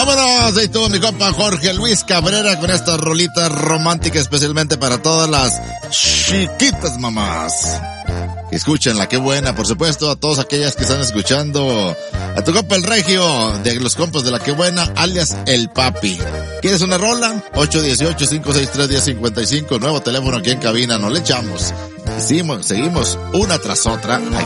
Vámonos, ahí estuvo mi compa Jorge Luis Cabrera con esta rolita romántica especialmente para todas las chiquitas mamás. Escúchenla, qué buena, por supuesto, a todas aquellas que están escuchando. A tu compa el Regio, de los compas de la que buena, alias el Papi. ¿Quieres una rola? 818-563-1055, nuevo teléfono aquí en cabina, no le echamos. Seguimos una tras otra.